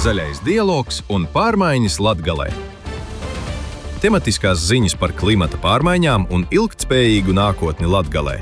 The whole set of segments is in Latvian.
Zaļais dialogs un pārmaiņas Latgalē. Tematiskās ziņas par klimata pārmaiņām un ilgtspējīgu nākotni Latgalē.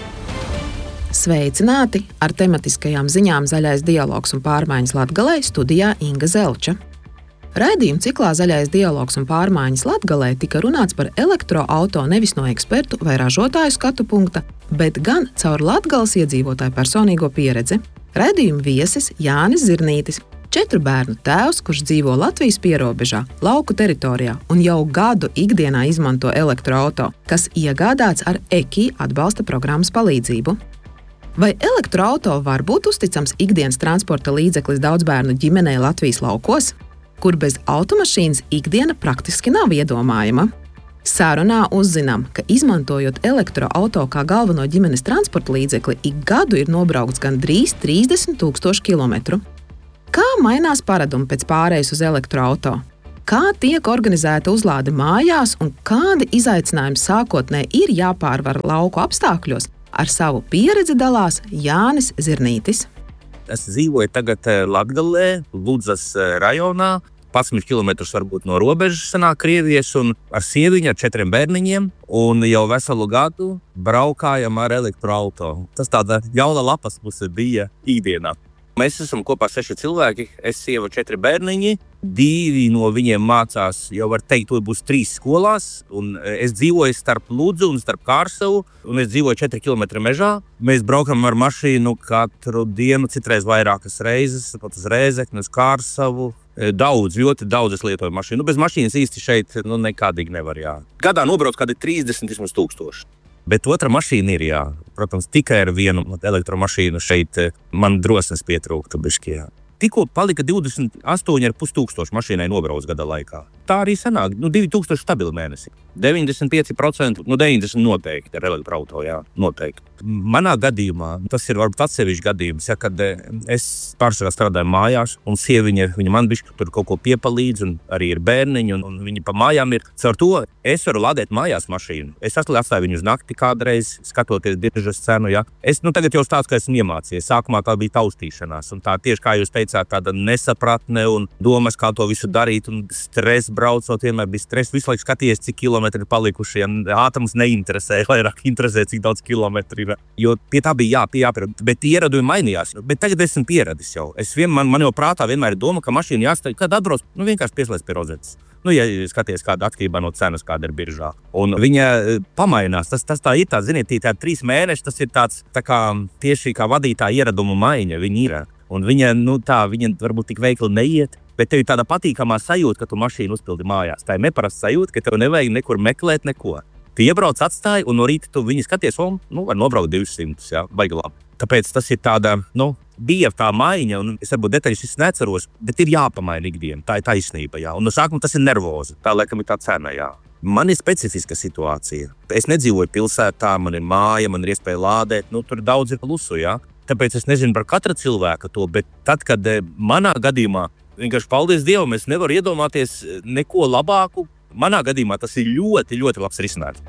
Sveicināti! Ar tematiskajām ziņām Zaļais dialogs un pārmaiņas Latgalē studijā Inga Zelča. Raidījuma ciklā Zaļais dialogs un pārmaiņas Latgalē tika runāts par elektroauto nevis no ekspertu vai ražotāju skatu punkta, bet gan caur Latgales iedzīvotāju personīgo pieredzi. Raidījuma viesis Jānis Zirnītis, 4 bērnu tēvs, kurš dzīvo Latvijas pierobežā, lauku teritorijā un jau gadu ikdienā izmanto elektroauto, kas iegādāts ar EKI atbalsta programmas palīdzību. Vai elektroauto var būt uzticams ikdienas transporta līdzeklis daudzbērnu ģimenei Latvijas laukos, kur bez automašīnas ikdiena praktiski nav iedomājama? Sarunā uzzinām, ka izmantojot elektroauto kā galveno ģimenes transporta līdzekli, ik gadu ir nobraukts gandrīz 30,000 kilometru. Kā mainās paradumi pēc pārējas uz elektroauto? Kā tiek organizēta uzlāde mājās un kādi izaicinājumi sākotnēji ir jāpārvar lauku apstākļos? Ar savu pieredzi dalās Jānis Zirnītis. Es dzīvoju tagad Latgalē, Ludzas rajonā. 11 kilometrus varbūt no robežas sanāk Krievijas un ar sieviņu, ar 4 bērniņiem. Un jau veselu gadu braukājam ar elektroauto. Tas tāda jauna lapas puse bija ikdienā. Mēs esam kopā 6 cilvēki, es sieva 4 bērniņi. 2 no viņiem mācās, jau var teikt, to būs 3 skolās. Un es dzīvoju starp Ludzu un starp Kārsavu, un es dzīvoju 4 km mežā. Mēs braukam ar mašīnu katru dienu, citreiz vairākas reizes, pat uz Rēzekni, uz Kārsavu. Ļoti daudz es lietoju mašīnu. Bez mašīnas īsti šeit nekādīgi nevar, jā. Gadā nobrauc kādi 30,000. Bet otra mašīna ir, jā. Protams, tikai ar vienu elektromašīnu šeit man drosmes pietrūktu bišķi, jā. Tikko palika 28,500 mašīnai nobrauc gada laikā. Tā arī sanāk, 2000 stabili mēnesi. 95%, 90% noteikti ar elektroauto, jā, noteikti. Manā gadījumā, tas ir varbūt atsevišķi gadījums, ja, kad es pārsvarā strādāju mājās, un sieviņa man bišķi tur kaut ko piepalīdz, un arī ir bērniņi, un viņi pa mājām ir. Caur to es varu lādēt mājās mašīnu. Es atstāju viņu uz nakti kādreiz, skatoties biržas cenu, ja. Es tagad jau stāstu, ka esmu iemācījies. Sākumā tā bija taustīšanās, un tā tieši kā jūs teicāt, tāda nesapratne un domas, kā to visu darīt, un stress braucot, vienmēr bija stress, visu laiku skaties, cik kilometri palikuši, ja ātrums neinteresē, vairāk interesē, cik daudz kilometri ir. Jo pie tā bija jāpierad, bet ieradumi mainījās. Bet tagad esmu pieradis jau. Man jau prātā vienmēr ir doma, ka mašīna jāstāj, kad atbrauc, vienkārši pieslēdz pie rozetes. Ja skaties kāda aktīvā no cenas, kāda ir biržā. Un viņa pamainās. Tas tā ir tā, ziniet, tā 3 mēneši, tas ir tāds tā kā tieši kā vadītāja ieradumu maiņa, viņa ir. Un viņa varbūt tik veikli neiet, bet tev ir tāda patīkamā sajūta, ka tu mašīnu uzpildi mājās. Tā ir neparasta sajūta, ka tev nevajag nekur meklēt neko. Tu iebrauc, atstāji, un no rīta tu viņu skaties, var nobraukt 200, jā, baigi labi. Tāpēc tas ir tāda, bija tā maiņa, un es varbūt detaļas viss neceros, bet ir jāpamaina ikdiena, tā ir taisnība, jā. Un no sākuma tas ir nervoza, tā laikam ir tā cena, jā. Man ir specifiska situācija. Es nedzīvoju pilsētā, man ir māja, man ir iespēja lādēt, tur daudz ir plusu, jā. Tāpēc es nezinu par katra cilvēka to, bet tad, kad manā gadījumā, vienkārši paldies Dievam, es nevaru iedomāties neko labāku. Manā gadījumā tas ir ļoti, ļoti labs risinājums.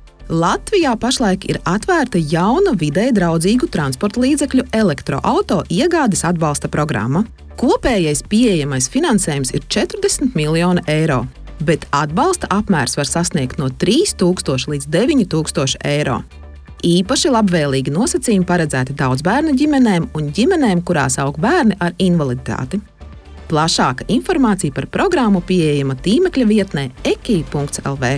Latvijā pašlaik ir atvērta jauna videi draudzīgu transporta līdzekļu elektroauto iegādes atbalsta programma. Kopējais pieejamais finansējums ir 40 miljoni eiro, bet atbalsta apmērs var sasniegt no 3000 līdz 9000 eiro. Īpaši labvēlīgi nosacījumi paredzēti daudzbērnu ģimenēm un ģimenēm, kurās aug bērni ar invaliditāti. Plašāka informācija par programmu pieejama tīmekļa vietnē eki.lv.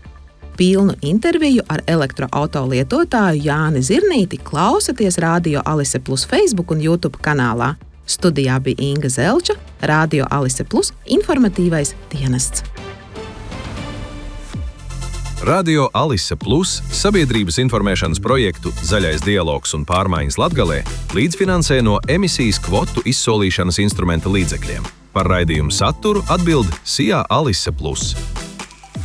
Pilnu interviju ar elektroauto lietotāju Jāni Zirnīti klausaties Radio Alise Plus Facebook un YouTube kanālā. Studijā bija Inga Zelča, Radio Alise Plus informatīvais dienests. Radio Alise Plus sabiedrības informēšanas projektu Zaļais dialogs un pārmaiņas Latgalē līdzfinansē no emisijas kvotu izsolīšanas instrumenta līdzekļiem. Par raidījumu saturu atbild SIA Alise Plus.